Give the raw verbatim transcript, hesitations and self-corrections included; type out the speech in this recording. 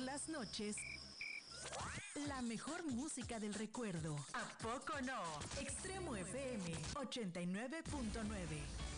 las noches, la mejor música del recuerdo. ¿A poco no? Extremo F M ochenta y nueve punto nueve.